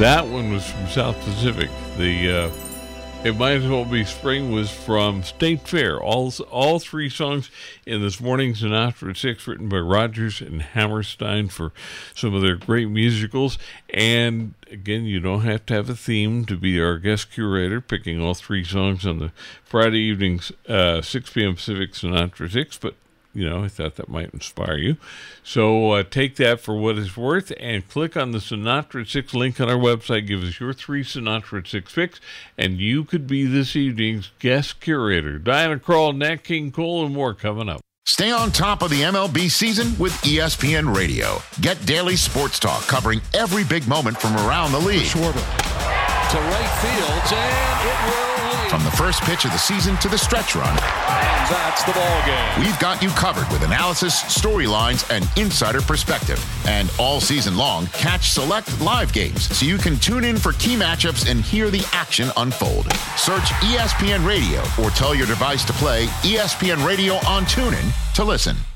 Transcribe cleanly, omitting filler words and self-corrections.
That one was from South Pacific. The It Might As Well Be Spring was from State Fair. All three songs in this morning's Sinatra at 6, written by Rodgers and Hammerstein for some of their great musicals. And again, you don't have to have a theme to be our guest curator, picking all three songs on the Friday evenings, 6 p.m. Pacific Sinatra 6, but I thought that might inspire you. So take that for what it's worth and click on the Sinatra at 6 link on our website. Give us your 3 Sinatra at 6 picks, and you could be this evening's guest curator. Diana Krall, Nat King Cole, and more coming up. Stay on top of the MLB season with ESPN Radio. Get daily sports talk covering every big moment from around the league. Schwarber to right field, and it will lead. From the first pitch of the season to the stretch run. And that's the ball game. We've got you covered with analysis, storylines, and insider perspective. And all season long, catch select live games so you can tune in for key matchups and hear the action unfold. Search ESPN Radio or tell your device to play ESPN Radio on TuneIn to listen.